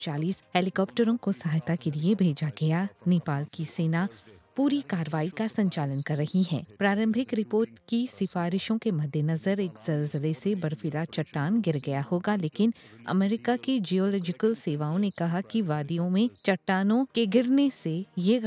40 हेलीकॉप्टरों को सहायता के लिए भेजा गया। नेपाल की सेना पूरी कार्रवाई का संचालन कर रही है। प्रारंभिक रिपोर्ट की सिफारिशों के मद्देनजर एक जलजले से बर्फीला चट्टान गिर गया होगा, लेकिन अमेरिका की जियोलॉजिकल सेवाओं ने कहा कि वादियों में चट्टानों के गिरने से ये